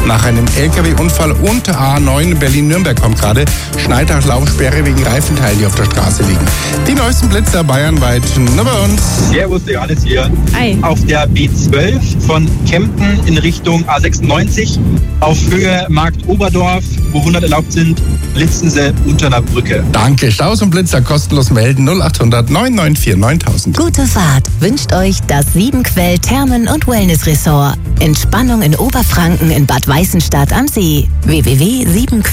Nach einem LKW-Unfall unter A9 Berlin-Nürnberg kommt gerade Schneidach-Laufsperre wegen Reifenteilen, die auf der Straße liegen. Die neuesten Blitzer bayernweit nur bei uns. Servus, der Johannes hier. Hi. Auf der B12 von Kempten in Richtung A96 auf Höhe Markt Oberdorf, wo 100 erlaubt sind, blitzen sie unter einer Brücke. Danke. Staus und Blitzer kostenlos melden 0800 994 9000. Gute Fahrt wünscht euch das Siebenquell Thermen- und Wellness Resort. Entspannung in Oberfranken in Bad Weißenstadt am See. www.siebenquell